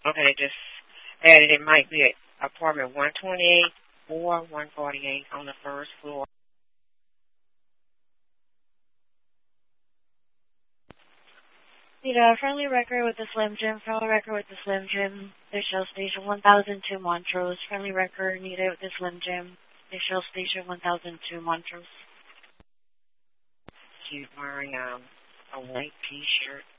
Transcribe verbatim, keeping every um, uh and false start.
Okay, they just added it might be at apartment one twenty-eight or one forty-eight on the first floor. Need a friendly record with the Slim Jim. Friendly record with the Slim Jim. They Shell Station one thousand two Montrose. Friendly record needed with the Slim Jim. They Shell Station one thousand two Montrose. She's wearing um, a white T-shirt.